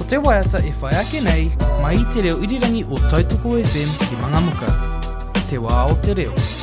te waiata e whai ake nei, mai i te reo irirangi o Tautoko FM ki Mangamuka. Te wā o te reo.